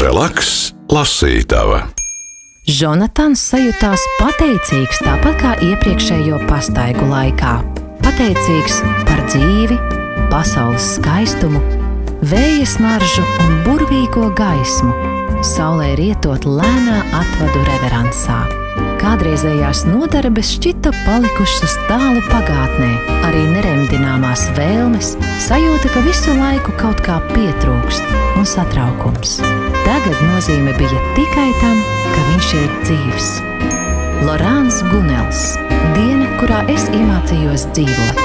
Relaks, lasītava. Jonatans sajūtās pateicīgs tāpat kā iepriekšējo pastaigu laikā. Pateicīgs par dzīvi, pasaules skaistumu, vēja smaržu un burvīgo gaismu. Saulē rietot lēnā atvadu reveransā. Kādreizējās nodarbes šķita palikušas tālu pagātnē, arī neremdināmās vēlmes, sajūta, ka visu laiku kaut kā pietrūkst un satraukums. Tagad nozīme bija tikai tam, ka viņš ir dzīvs. Lorāns Gunels. Diena, kurā es iemācījos dzīvot.